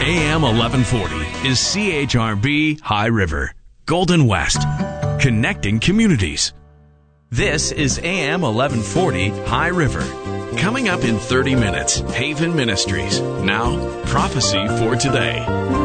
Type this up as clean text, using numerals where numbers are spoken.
AM 1140 is CHRB High River, Golden West, connecting communities. This is AM 1140 High River. Coming up in 30 minutes, Haven Ministries. Now, prophecy for today.